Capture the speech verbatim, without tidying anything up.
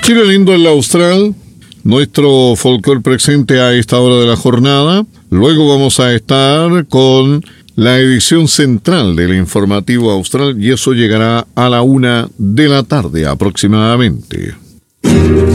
Chile lindo en la Austral, nuestro folclore presente a esta hora de la jornada. Luego vamos a estar con la edición central del informativo austral y eso llegará a la una de la tarde aproximadamente.